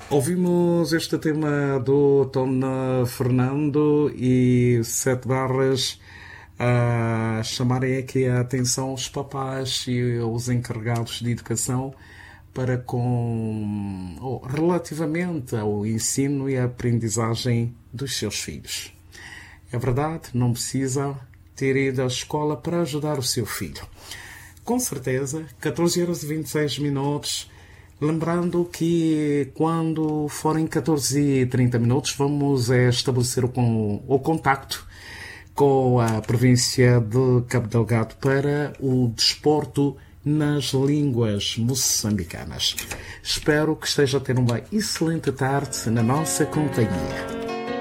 Ouvimos este tema do Tom Fernando e Sete Barras a chamarem aqui a atenção os papás e os encarregados de educação para relativamente ao ensino e à aprendizagem dos seus filhos. É verdade, não precisa ter ido à escola para ajudar o seu filho. Com certeza, 14h26. Lembrando que quando forem 14h30, vamos estabelecer o contacto com a província de Cabo Delgado para o desporto nas línguas moçambicanas. Espero que esteja a ter uma excelente tarde na nossa companhia.